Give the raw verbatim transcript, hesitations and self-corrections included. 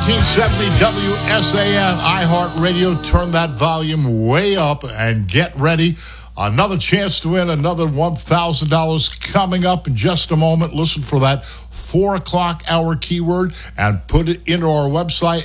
thirteen seventy W S A N, iHeartRadio. Turn that volume way up and get ready. Another chance to win another one thousand dollars coming up in just a moment. Listen for that four o'clock hour keyword and put it into our website